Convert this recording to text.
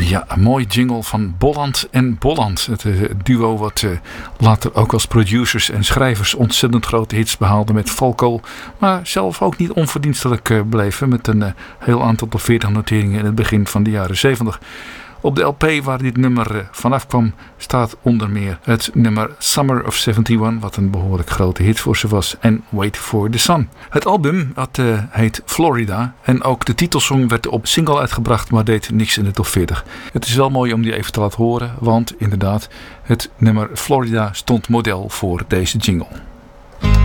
Ja, een mooi jingle van Bolland en Bolland. Het duo wat later ook als producers en schrijvers ontzettend grote hits behaalde met Falco. Maar zelf ook niet onverdienstelijk bleven met een heel aantal top 40 noteringen in het begin van de jaren 70. Op de LP waar dit nummer vanaf kwam staat onder meer het nummer Summer of 71, wat een behoorlijk grote hit voor ze was, en Wait for the Sun. Het album dat heet Florida en ook de titelsong werd op single uitgebracht, maar deed niks in de top 40. Het is wel mooi om die even te laten horen, want inderdaad, het nummer Florida stond model voor deze jingle.